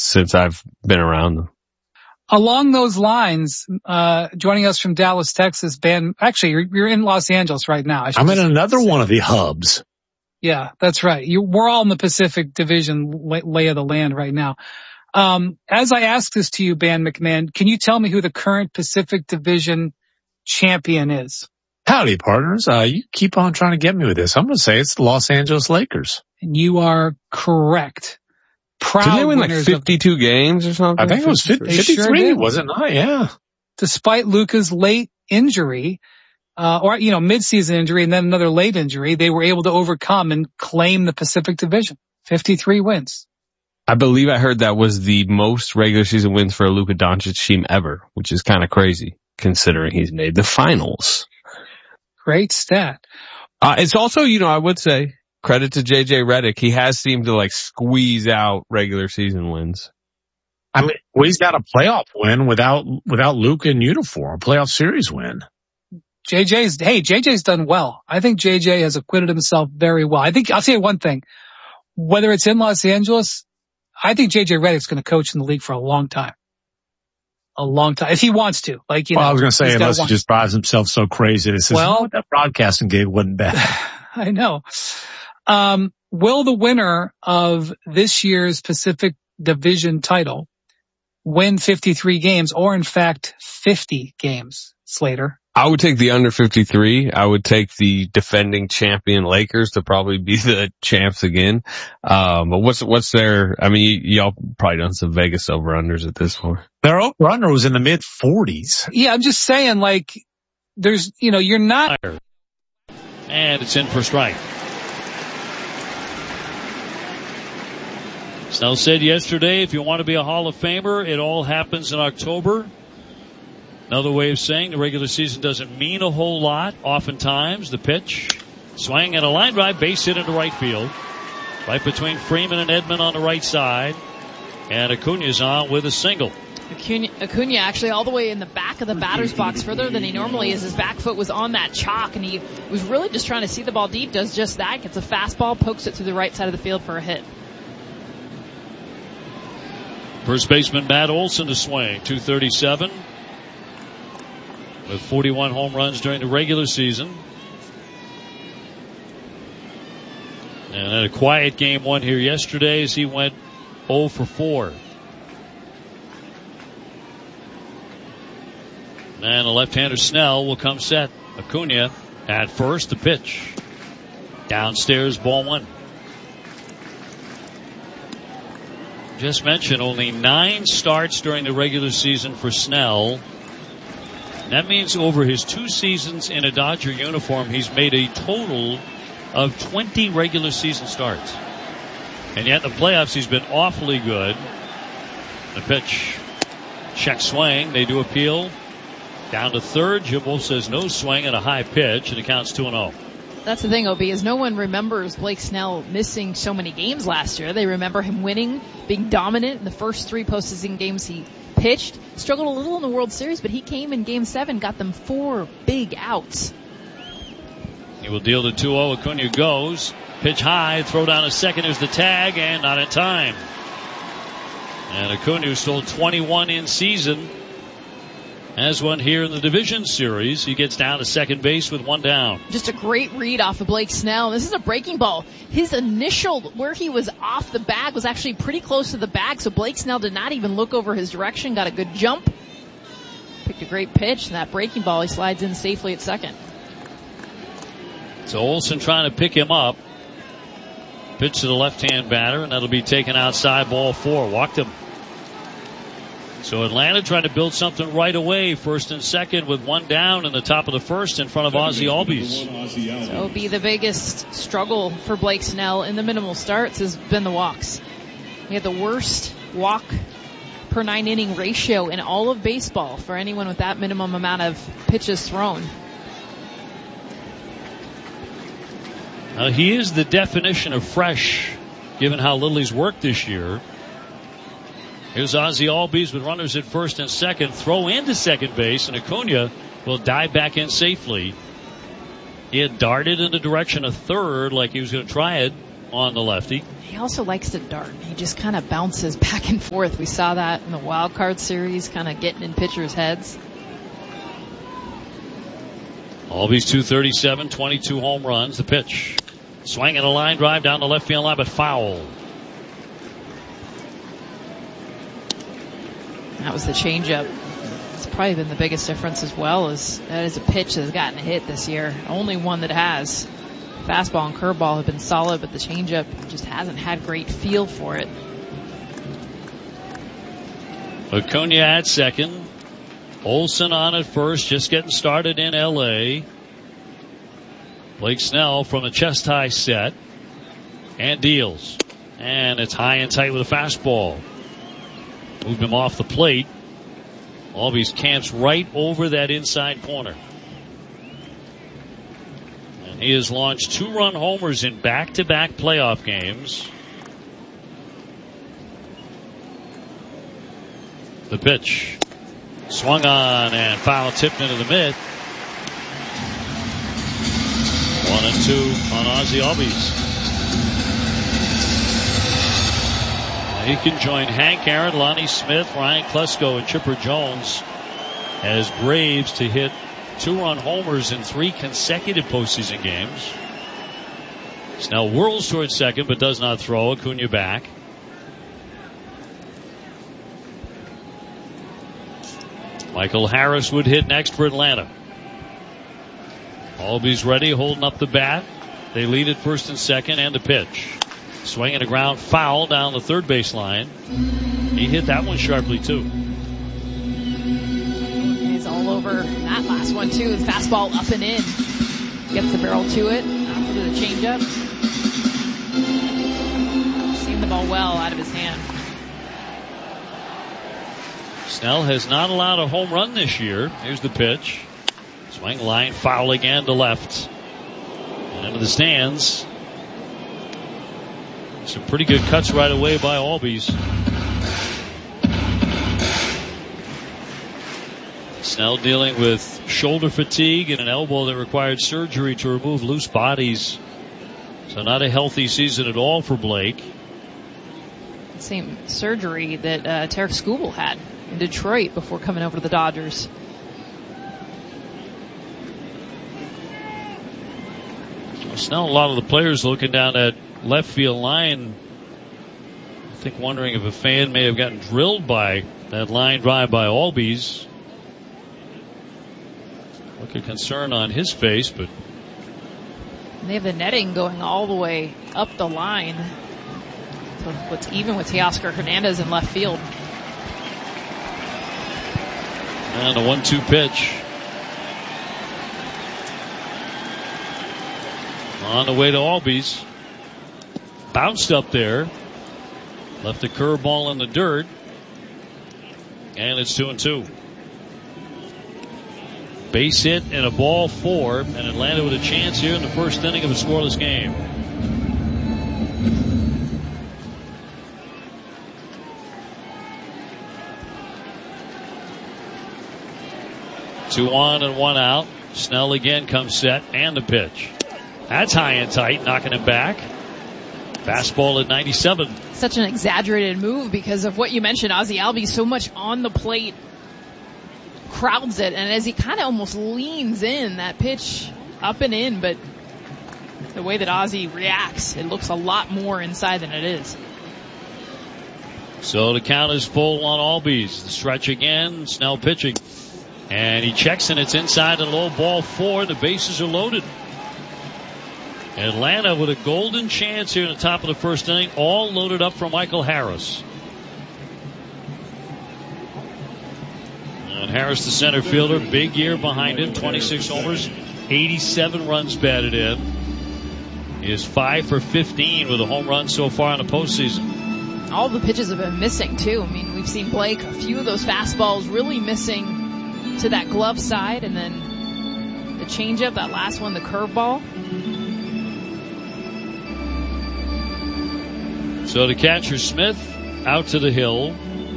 since I've been around them. Along those lines, joining us from Dallas, Texas, Ben. Actually, you're in Los Angeles right now. I'm in another one of the hubs. Yeah, that's right. We're all in the Pacific Division lay of the land right now. As I ask this to you, Ben McMahon, can you tell me who the current Pacific Division champion is? Howdy, partners. You keep on trying to get me with this. I'm going to say it's the Los Angeles Lakers. And you are correct. Proud Didn't they win winners 52 games or something? I think it was 53, sure was it not? Yeah. Despite Luka's late injury, mid-season injury and then another late injury, they were able to overcome and claim the Pacific Division. 53 wins. I believe I heard that was the most regular season wins for a Luka Doncic team ever, which is kind of crazy considering he's made the finals. Great stat. It's also, I would say, credit to JJ Redick. He has seemed to squeeze out regular season wins. I mean, he's got a playoff win without Luka in uniform, a playoff series win. JJ's done well. I think JJ has acquitted himself very well. I'll say one thing. Whether it's in Los Angeles, I think JJ Redick's going to coach in the league for a long time. A long time. If he wants to. I was going to say, unless he just drives himself so crazy that says, that broadcasting gig wasn't bad. I know. Will the winner of this year's Pacific Division title win 53 games or, in fact, 50 games, Slater? I would take the under 53. I would take the defending champion Lakers to probably be the champs again. But what's their, y'all probably done some Vegas over-unders at this point. Their over-under was in the mid-40s. Yeah, I'm just saying, there's, you're not. And it's in for strike. Snell said yesterday, if you want to be a Hall of Famer, it all happens in October. Another way of saying the regular season doesn't mean a whole lot. Oftentimes, the pitch, swing and a line drive, base hit into right field. Right between Freeman and Edman on the right side. And Acuna's on with a single. Acuna actually all the way in the back of the batter's box, further than he normally is. His back foot was on that chalk, and he was really just trying to see the ball deep. Does just that. Gets a fastball, pokes it through the right side of the field for a hit. First baseman Matt Olson to swing. 237. With 41 home runs during the regular season. And had a quiet game one here yesterday as he went 0 for 4. And the left-hander Snell will come set. Acuna at first, the pitch. Downstairs, ball one. Just mentioned only 9 starts during the regular season for Snell. That means over his 2 seasons in a Dodger uniform, he's made a total of 20 regular season starts. And yet in the playoffs, he's been awfully good. The pitch, check swing. They do appeal. Down to third. Jim Wolf says no swing and a high pitch, and it counts 2-0. That's the thing, OB, is no one remembers Blake Snell missing so many games last year. They remember him winning, being dominant in the first 3 postseason games he pitched. Struggled a little in the World Series, but he came in Game 7, got them 4 big outs. He will deal to 2-0. Acuna goes. Pitch high, throw down a second. There's the tag, and not in time. And Acuna stole 21 in season. Has one here in the division series. He gets down to second base with 1 down. Just a great read off of Blake Snell. This is a breaking ball. His initial, where he was off the bag, was actually pretty close to the bag, so Blake Snell did not even look over his direction. Got a good jump. Picked a great pitch, and that breaking ball, he slides in safely at second. So Olson trying to pick him up. Pitch to the left-hand batter, and that'll be taken outside, ball 4. Walked him. So Atlanta trying to build something right away, first and second with 1 down in the top of the first in front of Ozzie Albies. So it'll be the biggest struggle for Blake Snell in the minimal starts has been the walks. He had the worst walk per 9 inning ratio in all of baseball for anyone with that minimum amount of pitches thrown. He is the definition of fresh, given how little he's worked this year. Here's Ozzie Albies with runners at first and second. Throw into second base, and Acuna will dive back in safely. He had darted in the direction of third like he was going to try it, on the lefty. He also likes to dart. He just kind of bounces back and forth. We saw that in the wild card series, kind of getting in pitchers' heads. Albies 237, 22 home runs. The pitch. Swinging a line drive down the left field line, but foul. That was the changeup. It's probably been the biggest difference as well. That is a pitch that has gotten a hit this year. Only one that has. Fastball and curveball have been solid, but the changeup just hasn't had great feel for it. Acuna at second. Olsen on at first, just getting started in L.A. Blake Snell from a chest high set and deals. And it's high and tight with a fastball. Moved him off the plate. Albies camps right over that inside corner. And he has launched 2-run homers in back-to-back playoff games. The pitch. Swung on and foul tipped into the mid. 1-2 on Ozzie Albies. He can join Hank Aaron, Lonnie Smith, Ryan Klesko, and Chipper Jones as Braves to hit 2-run homers in 3 consecutive postseason games. Snell whirls towards second but does not throw. Acuna back. Michael Harris would hit next for Atlanta. Albies ready, holding up the bat. They lead at first and second, and the pitch. Swinging a ground foul down the third base line. He hit that one sharply too. He's all over that last one too. The fastball up and in. Gets the barrel to it. After the changeup. Seen the ball well out of his hand. Snell has not allowed a home run this year. Here's the pitch. Swing line foul again to left. And into the stands. Some pretty good cuts right away by Albies. Snell dealing with shoulder fatigue and an elbow that required surgery to remove loose bodies. So not a healthy season at all for Blake. Same surgery that Tarek Skubal had in Detroit before coming over to the Dodgers. Snell, a lot of the players looking down that left field line, I think wondering if a fan may have gotten drilled by that line drive by Albies. Look of concern on his face, but they have the netting going all the way up the line. So what's even with Teoscar Hernandez in left field. And a 1-2 pitch. On the way to Albies. Bounced up there. Left a curveball in the dirt. And it's 2-2. Base hit and a ball 4. And Atlanta with a chance here in the first inning of a scoreless game. Two on and 1 out. Snell again comes set and the pitch. That's high and tight, knocking him back. Fastball at 97. Such an exaggerated move because of what you mentioned, Ozzie Albies, so much on the plate, crowds it, and as he kind of almost leans in, that pitch up and in, but the way that Ozzie reacts, it looks a lot more inside than it is. So the count is full on Albies. The stretch again, Snell pitching. And he checks and it's inside and low, ball 4. The bases are loaded. Atlanta with a golden chance here in the top of the first inning, all loaded up for Michael Harris. And Harris, the center fielder, big year behind him, 26 homers, 87 runs batted in. He is 5 for 15 with a home run so far in the postseason. All the pitches have been missing too. I mean, we've seen Blake, a few of those fastballs really missing to that glove side, and then the changeup, that last one, the curveball. So the catcher Smith out to the hill.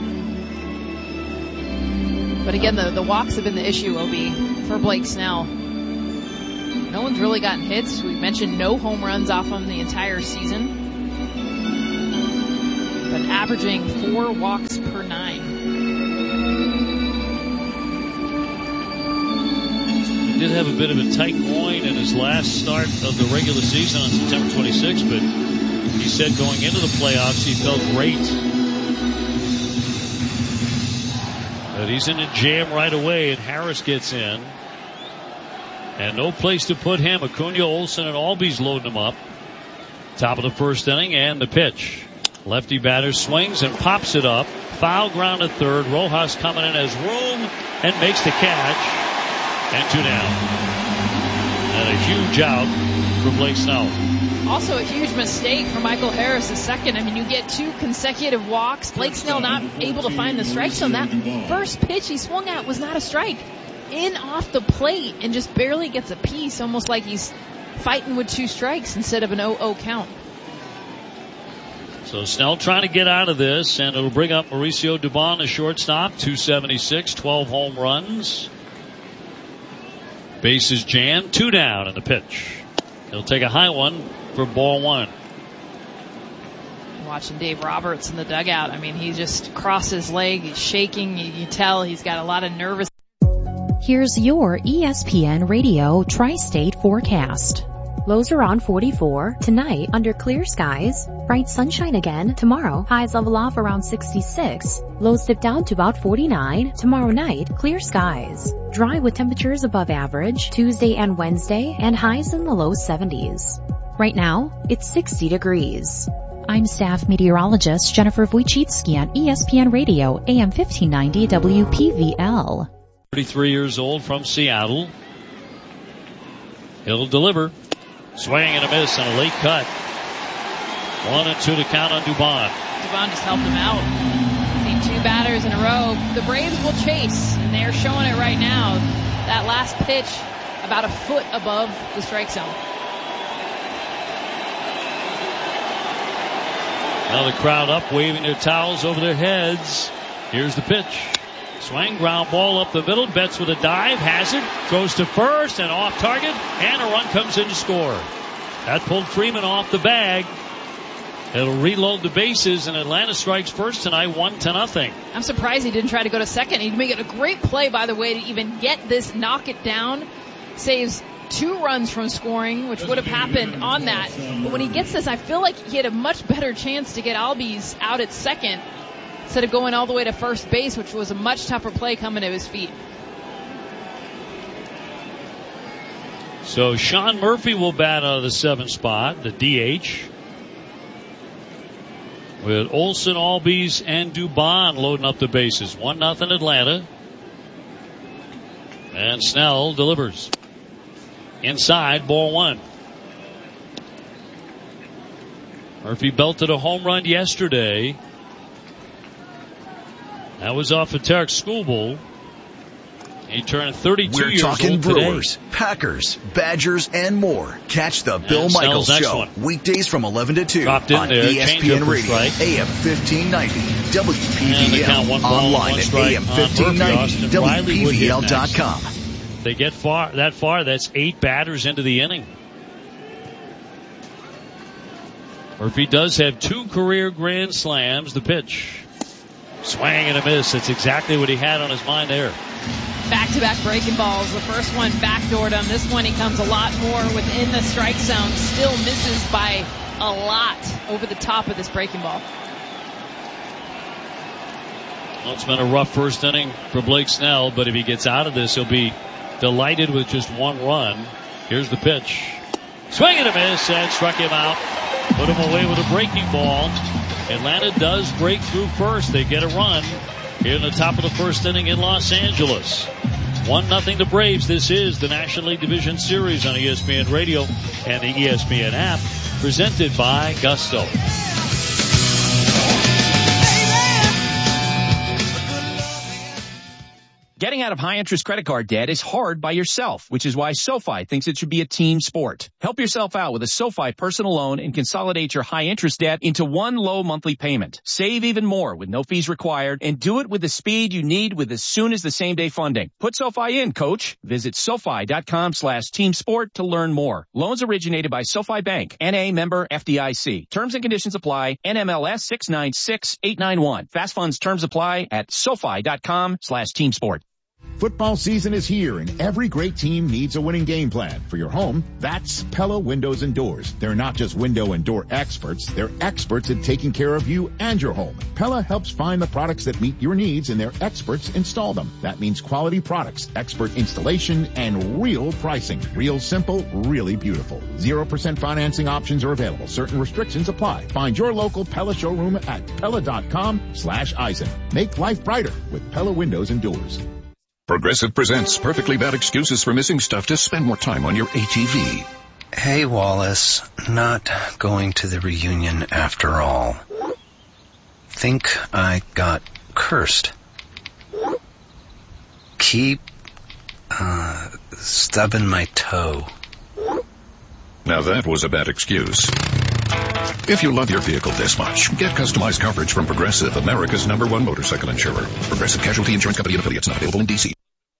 But again, the walks have been the issue, OB, for Blake Snell. No one's really gotten hits. We mentioned no home runs off him the entire season. but averaging 4 walks per 9. He did have a bit of a tight groin in his last start of the regular season on September 26th, but he said going into the playoffs he felt great. But he's in a jam right away, and Harris gets in. And no place to put him. Acuna, Olsen, and Albies loading him up. Top of the first inning, and the pitch. Lefty batter swings and pops it up. Foul ground at third. Rojas coming in as room and makes the catch. And 2 down. And a huge out for Blake Snell. Also a huge mistake for Michael Harris, the second. I mean, you get 2 consecutive walks. Blake Snell not able to find the strike zone. That first pitch he swung at was not a strike. In off the plate and just barely gets a piece, almost like he's fighting with 2 strikes instead of an 0-0 count. So Snell trying to get out of this, and it'll bring up Mauricio Dubon, the shortstop, 276, 12 home runs. Bases jammed, 2 down in the pitch. He'll take a high one for ball 1. Watching Dave Roberts in the dugout, I mean, he just crossed his leg, he's shaking, you tell he's got a lot of nervous. Here's your ESPN Radio Tri-State forecast. Lows around 44. Tonight, under clear skies. Bright sunshine again. Tomorrow, highs level off around 66. Lows dip down to about 49. Tomorrow night, clear skies. Dry with temperatures above average Tuesday and Wednesday, and highs in the low 70s. Right now, it's 60 degrees. I'm staff meteorologist Jennifer Wojcicki on ESPN Radio, AM 1590 WPVL. 33 years old from Seattle. He'll deliver. Swing and a miss and a late cut. 1-2 to count on Dubon. Dubon just helped him out. See 2 batters in a row. The Braves will chase, and they're showing it right now. That last pitch about a foot above the strike zone. Now the crowd up, waving their towels over their heads. Here's the pitch. Swing, ground ball up the middle. Betts with a dive, has it, throws to first and off target, and a run comes in to score. That pulled Freeman off the bag. It'll reload the bases, and Atlanta strikes first tonight, 1-0. I'm surprised he didn't try to go to second. He'd make it a great play, by the way, to even get this, knock it down. Saves 2 runs from scoring, which would have happened on that. But when he gets this, I feel like he had a much better chance to get Albies out at second instead of going all the way to first base, which was a much tougher play coming to his feet. So Sean Murphy will bat out of the 7th spot, the DH. With Olsen, Albies, and Dubon loading up the bases. 1-0 Atlanta. And Snell delivers. Inside, ball 1. Murphy belted a home run yesterday. That was off of Tarek Skubal. He turned 32 We're years old talking today. Brewers, Packers, Badgers, and more. Catch the Bill Snell's Michaels next Show one. weekdays from 11 to 2 Dropped in on there, changeup ESPN for Radio, strike. AM 1590, And they count WPVL, 1 ball, online 1 at strike AM on Murphy. 1590, Austin Riley would hit WPVL.com. They get that far, that's 8 batters into the inning. Murphy does have 2 career grand slams. The pitch. Swing and a miss. That's exactly what he had on his mind there. Back-to-back breaking balls. The first one backdoored him. This one he comes a lot more within the strike zone. Still misses by a lot over the top of this breaking ball. Well, it's been a rough first inning for Blake Snell, but if he gets out of this, he'll be delighted with just 1 run. Here's the pitch. Swing and a miss, and struck him out. Put him away with a breaking ball. Atlanta does break through first. They get a run here in the top of the first inning in Los Angeles. 1-0 the Braves. This is the National League Division Series on ESPN Radio and the ESPN app, presented by Gusto. Getting out of high-interest credit card debt is hard by yourself, which is why SoFi thinks it should be a team sport. Help yourself out with a SoFi personal loan and consolidate your high-interest debt into one low monthly payment. Save even more with no fees required, and do it with the speed you need with as soon as the same-day funding. Put SoFi in, coach. Visit SoFi.com/teamsport to learn more. Loans originated by SoFi Bank, NA member FDIC. Terms and conditions apply. NMLS 696891. Fast funds terms apply at SoFi.com/teamsport. Football season is here, and every great team needs a winning game plan. For your home, that's Pella Windows and Doors. They're not just window and door experts, they're experts at taking care of you and your home. Pella helps find the products that meet your needs, and their experts install them. That means quality products, expert installation, and real pricing. Real simple, really beautiful. 0% financing options are available. Certain restrictions apply. Find your local Pella showroom at Pella.com/Eisen. Make life brighter with Pella Windows and Doors. Progressive presents Perfectly Bad Excuses for Missing Stuff to Spend More Time on Your ATV. Hey, Wallace. Not going to the reunion after all. Think I got cursed. Keep, stubbing my toe. Now that was a bad excuse. If you love your vehicle this much, get customized coverage from Progressive, America's #1 motorcycle insurer. Progressive Casualty Insurance Company and affiliates, not available in D.C.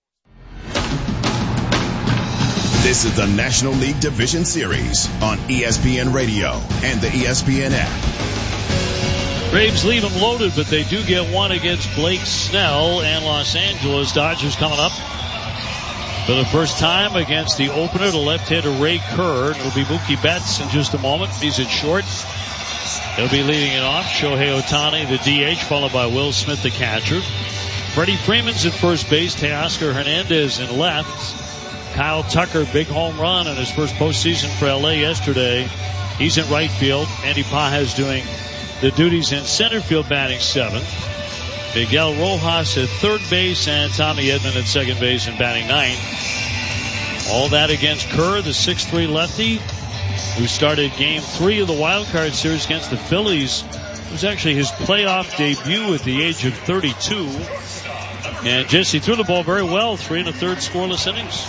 This is the National League Division Series on ESPN Radio and the ESPN app. Braves leave them loaded, but they do get one against Blake Snell and Los Angeles. Dodgers coming up for the first time against the opener, the left-hander Ray Kerr. It'll be Mookie Betts in just a moment. He's at short. He'll be leading it off. Shohei Ohtani, the DH, followed by Will Smith, the catcher. Freddie Freeman's at first base. Teoscar Hernandez in left. Kyle Tucker, big home run in his first postseason for LA yesterday. He's in right field. Andy Pages doing the duties in center field, batting seventh. Miguel Rojas at third base and Tommy Edman at second base and batting ninth. All that against Kerr, the 6'3 lefty, who started game 3 of the wild card series against the Phillies. It was actually his playoff debut at the age of 32. And Jesse threw the ball very well, 3 1/3 scoreless innings.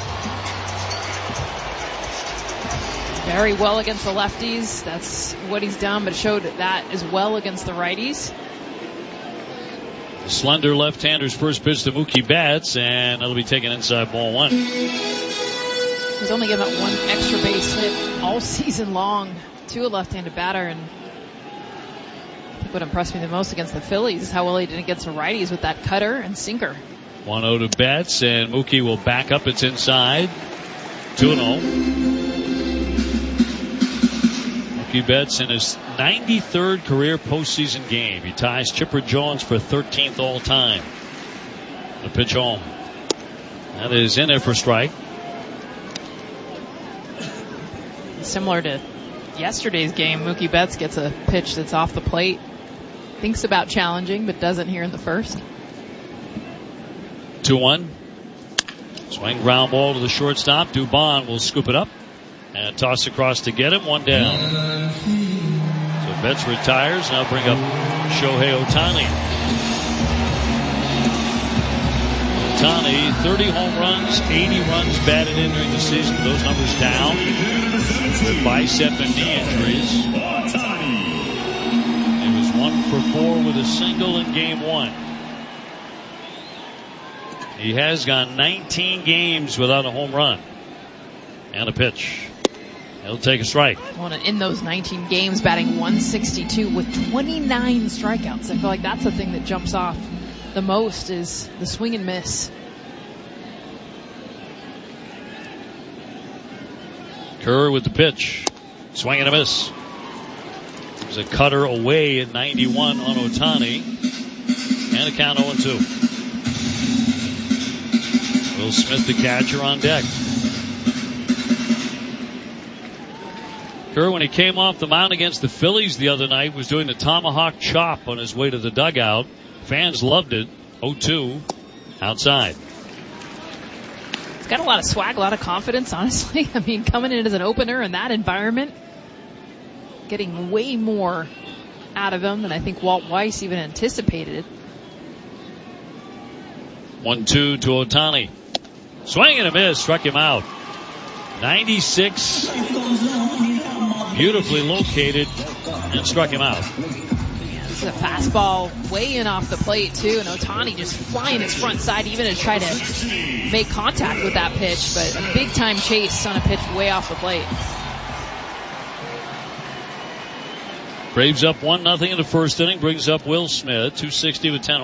Very well against the lefties. That's what he's done, but showed that as well against the righties. The slender left-hander's first pitch to Mookie Betts, and that'll be taken inside ball 1. He's only given up one extra base hit all season long to a left-handed batter, and I think what impressed me the most against the Phillies is how well he did against the righties with that cutter and sinker. 1-0 to Betts, and Mookie will back up. It's inside. 2-0. Mookie Betts in his 93rd career postseason game. He ties Chipper Jones for 13th all time. The pitch home. That is in there for strike. Similar to yesterday's game, Mookie Betts gets a pitch that's off the plate. Thinks about challenging, but doesn't here in the first. 2-1. Swing ground ball to the shortstop. Dubon will scoop it up and toss across to get him. One down. So Betts retires. Now bring up Shohei Ohtani. Ohtani, 30 home runs, 80 runs batted in during the season. Those numbers down with bicep and knee injuries. He was 1 for 4 with a single in game 1. He has gone 19 games without a home run. And a pitch. He'll take a strike. In those 19 games, batting 162 with 29 strikeouts. I feel like that's the thing that jumps off the most is the swing and miss. Kerr with the pitch. Swing and a miss. There's a cutter away at 91 on Ohtani. And a count 0-2. Will Smith, the catcher, on deck. Kerr, when he came off the mound against the Phillies the other night, was doing the tomahawk chop on his way to the dugout. Fans loved it. 0-2 outside. He's got a lot of swag, a lot of confidence, honestly. I mean, coming in as an opener in that environment, getting way more out of him than I think Walt Weiss even anticipated. 1-2 to Ohtani. Swing and a miss, struck him out. 96, beautifully located, and struck him out. This is a fastball way in off the plate too, and Ohtani just flying his front side even to try to make contact with that pitch, but a big time chase on a pitch way off the plate. Braves up 1-0 in the first inning, brings up Will Smith, 260 with 10